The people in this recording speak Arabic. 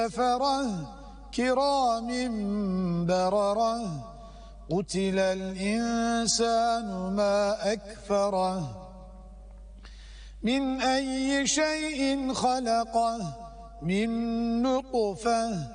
سفرة كرام بررة قتل الإنسان ما أكفره من أي شيء خلقه من نطفة